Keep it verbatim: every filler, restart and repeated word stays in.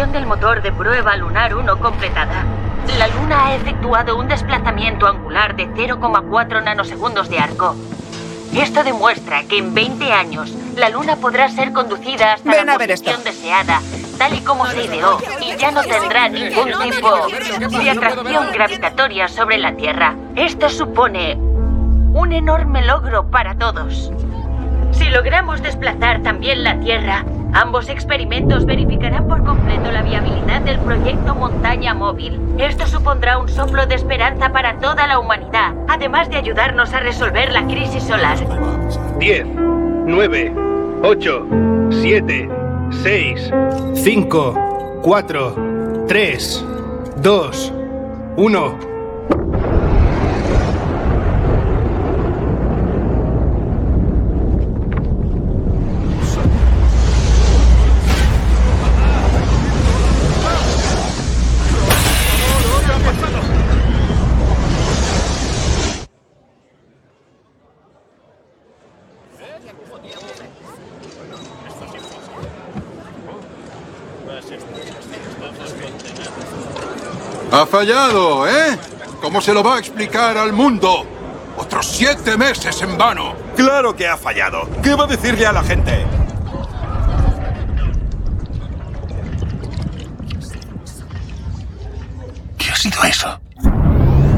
misión del motor de prueba lunar uno completada. La Luna ha efectuado un desplazamiento angular de cero coma cuatro nanosegundos de arco. Esto demuestra que en veinte años la Luna podrá ser conducida hasta Ven la a ver posición esto. deseada, tal y como se ideó, y ya no tendrá ningún tipo de atracción gravitatoria sobre la Tierra. Esto supone un enorme logro para todos. Si logramos desplazar también la Tierra, ambos experimentos verificarán por completo la viabilidad del proyecto Montaña Móvil. Esto supondrá un soplo de esperanza para toda la humanidad, además de ayudarnos a resolver la crisis solar. diez, nueve, ocho, siete, seis, cinco, cuatro, tres, dos, uno. Ha fallado, ¿eh? ¿Cómo se lo va a explicar al mundo? Otros siete meses en vano. ¡Claro que ha fallado! ¿Qué va a decirle a la gente? ¿Qué ha sido eso?